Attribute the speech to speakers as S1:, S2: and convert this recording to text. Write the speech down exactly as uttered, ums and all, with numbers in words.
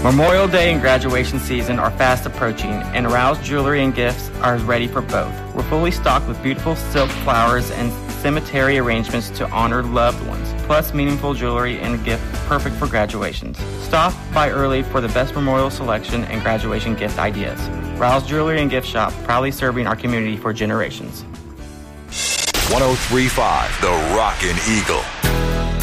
S1: Memorial Day and graduation season are fast approaching, and Rouse Jewelry and Gifts are ready for both. We're fully stocked with beautiful silk flowers and cemetery arrangements to honor loved ones, plus meaningful jewelry and gift perfect for graduations. Stop by early for the best memorial selection and graduation gift ideas. Rouse Jewelry and Gift Shop, proudly serving our community for generations.
S2: one oh three point five The Rockin' Eagle.